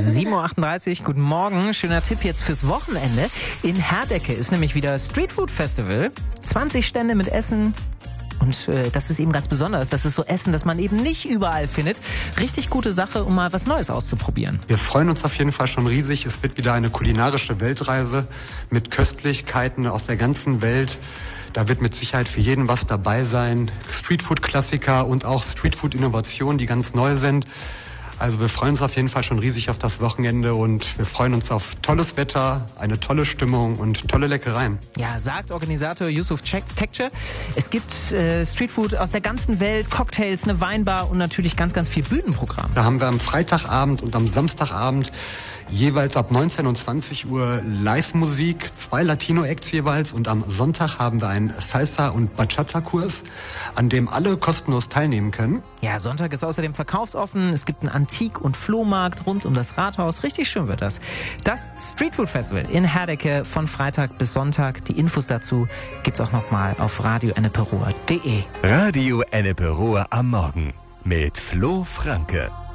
7:38 Uhr, guten Morgen. Schöner Tipp jetzt fürs Wochenende. In Herdecke ist nämlich wieder Street Food Festival. 20 Stände mit Essen. Und das ist eben ganz besonders. Das ist so Essen, das man eben nicht überall findet. Richtig gute Sache, um mal was Neues auszuprobieren. Wir freuen uns auf jeden Fall schon riesig. Es wird wieder eine kulinarische Weltreise mit Köstlichkeiten aus der ganzen Welt. Da wird mit Sicherheit für jeden was dabei sein. Streetfood-Klassiker und auch Streetfood-Innovationen, die ganz neu sind. Also wir freuen uns auf jeden Fall schon riesig auf das Wochenende und wir freuen uns auf tolles Wetter, eine tolle Stimmung und tolle Leckereien. Ja, sagt Organisator Yusuf Tekce. Es gibt Streetfood aus der ganzen Welt, Cocktails, eine Weinbar und natürlich ganz, ganz viel Bühnenprogramm. Da haben wir am Freitagabend und am Samstagabend jeweils ab 19 und 20 Uhr Live-Musik, 2 Latino-Acts jeweils und am Sonntag haben wir einen Salsa- und Bachata-Kurs, an dem alle kostenlos teilnehmen können. Ja, Sonntag ist außerdem verkaufsoffen. Es gibt einen Antik- und Flohmarkt rund um das Rathaus. Richtig schön wird das. Das Streetfood Festival in Herdecke von Freitag bis Sonntag. Die Infos dazu gibt's auch nochmal auf radioenneperuhr.de. Radio Ennepe Ruhr am Morgen mit Flo Franke.